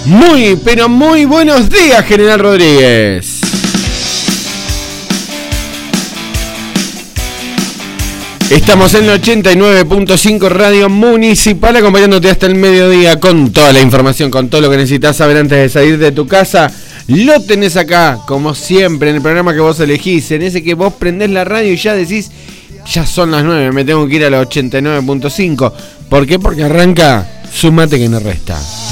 Muy, pero muy buenos días, General Rodríguez. Estamos en el 89.5 Radio Municipal, acompañándote hasta el mediodía con toda la información, con todo lo que necesitas saber antes de salir de tu casa. Lo tenés acá, como siempre, en el programa que vos elegís, en ese que vos prendés la radio y ya decís, ya son las 9, me tengo que ir a la 89.5. ¿Por qué? Porque arranca Sumate que no resta.